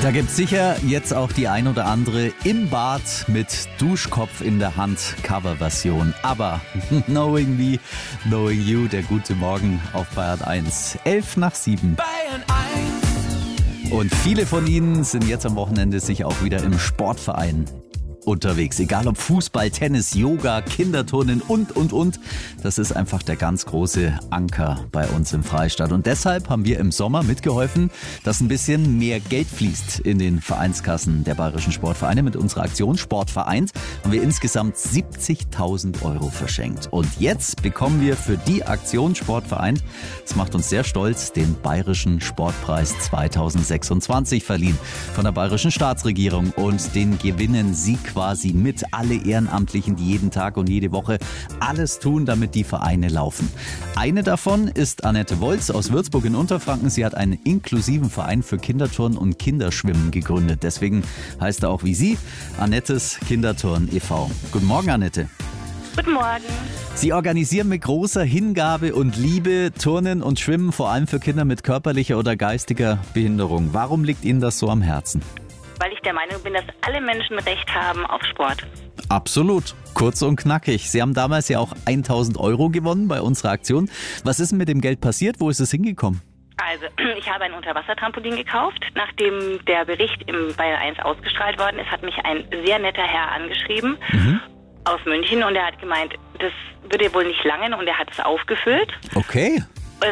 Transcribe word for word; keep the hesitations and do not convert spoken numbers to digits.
Da gibt's sicher jetzt auch die ein oder andere im Bad mit Duschkopf in der Hand Coverversion. Aber Knowing Me, Knowing You, der gute Morgen auf Bayern eins. Elf nach sieben. Bayern eins. Und viele von Ihnen sind jetzt am Wochenende sicher auch wieder im Sportverein unterwegs. Egal ob Fußball, Tennis, Yoga, Kinderturnen und, und, und. Das ist einfach der ganz große Anker bei uns im Freistaat. Und deshalb haben wir im Sommer mitgeholfen, dass ein bisschen mehr Geld fließt in den Vereinskassen der bayerischen Sportvereine. Mit unserer Aktion Sportvereint haben wir insgesamt siebzigtausend Euro verschenkt. Und jetzt bekommen wir für die Aktion Sportvereint, das macht uns sehr stolz, den Bayerischen Sportpreis zweitausendsechsundzwanzig verliehen von der bayerischen Staatsregierung. Und den gewinnen Sie quasi mit, alle Ehrenamtlichen, die jeden Tag und jede Woche alles tun, damit die Vereine laufen. Eine davon ist Annette Wolz aus Würzburg in Unterfranken. Sie hat einen inklusiven Verein für Kinderturnen und Kinderschwimmen gegründet. Deswegen heißt er auch wie Sie Annettes Kinderturn e V. Guten Morgen, Annette. Guten Morgen. Sie organisieren mit großer Hingabe und Liebe Turnen und Schwimmen, vor allem für Kinder mit körperlicher oder geistiger Behinderung. Warum liegt Ihnen das so am Herzen? Weil ich der Meinung bin, dass alle Menschen Recht haben auf Sport. Absolut. Kurz und knackig. Sie haben damals ja auch tausend Euro gewonnen bei unserer Aktion. Was ist denn mit dem Geld passiert? Wo ist es hingekommen? Also, ich habe ein Unterwassertrampolin gekauft. Nachdem der Bericht im Bayern eins ausgestrahlt worden ist, hat mich ein sehr netter Herr angeschrieben mhm. aus München und er hat gemeint, das würde wohl nicht langen und er hat es aufgefüllt. Okay.